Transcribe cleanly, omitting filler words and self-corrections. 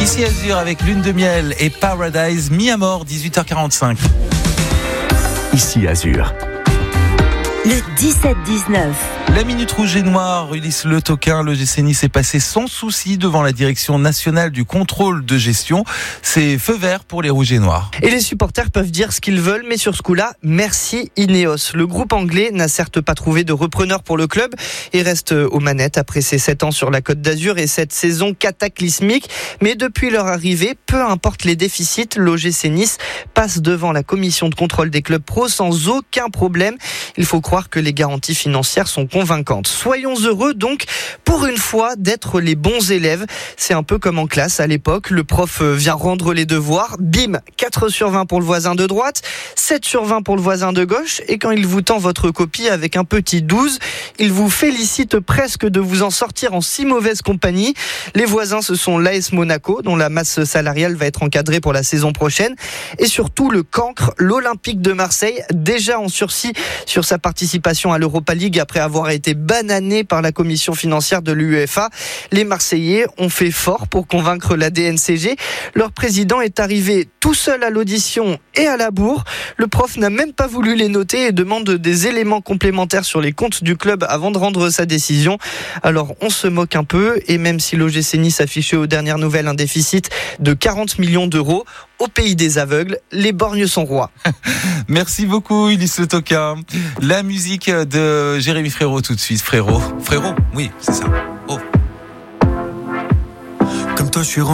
Ici Azur avec Lune de Miel et Paradise, mis à mort, 18h45. Ici Azur. Le 17-19. La Minute Rouge et Noire, Ulysse Le Toquin, l'OGC Nice est passé sans souci devant la Direction Nationale du Contrôle de Gestion. C'est feu vert pour les Rouges et Noirs. Et les supporters peuvent dire ce qu'ils veulent, mais sur ce coup-là, merci Ineos. Le groupe anglais n'a certes pas trouvé de repreneur pour le club et reste aux manettes après ses 7 ans sur la Côte d'Azur et cette saison cataclysmique. Mais depuis leur arrivée, peu importe les déficits, l'OGC Nice passe devant la commission de contrôle des clubs pro sans aucun problème. Il faut croire que les garanties financières sont convaincantes. Soyons heureux donc, pour une fois, d'être les bons élèves. C'est un peu comme en classe à l'époque. Le prof vient rendre les devoirs. Bim, 4 sur 20 pour le voisin de droite, 7 sur 20 pour le voisin de gauche. Et quand il vous tend votre copie avec un petit 12, il vous félicite presque de vous en sortir en si mauvaise compagnie. Les voisins, ce sont l'AS Monaco, dont la masse salariale va être encadrée pour la saison prochaine. Et surtout le cancre, l'Olympique de Marseille, déjà en sursis sur sa participation à l'Europa League après avoir été banané par la commission financière de l'UEFA. Les Marseillais ont fait fort pour convaincre la DNCG. Leur président est arrivé tout seul à l'audition et à la bourre. Le prof n'a même pas voulu les noter et demande des éléments complémentaires sur les comptes du club avant de rendre sa décision. Alors on se moque un peu et même si l'OGC Nice affichait aux dernières nouvelles un déficit de 40 millions d'euros, au pays des aveugles, les borgnes sont rois. Merci beaucoup Ulysse Le Toquin. La musique de Jérémy Frérot tout de suite. Frérot, oui, c'est ça. Oh. Comme toi, je suis